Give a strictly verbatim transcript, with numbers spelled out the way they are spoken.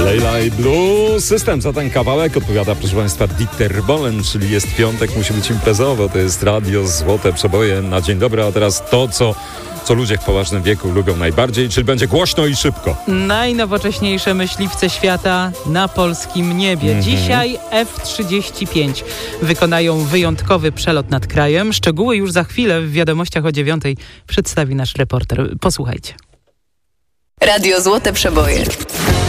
Leila i Blue System za ten kawałek odpowiada, proszę Państwa, Dieter Bohlen, czyli jest piątek, musi być imprezowo. To jest radio Złote Przeboje na dzień dobry, a teraz to, co, co ludzie w poważnym wieku lubią najbardziej, czyli będzie głośno i szybko. Najnowocześniejsze myśliwce świata na polskim niebie. Mm-hmm. Dzisiaj F trzydzieści pięć wykonają wyjątkowy przelot nad krajem. Szczegóły już za chwilę w wiadomościach o dziewiątej przedstawi nasz reporter. Posłuchajcie. Radio Złote Przeboje.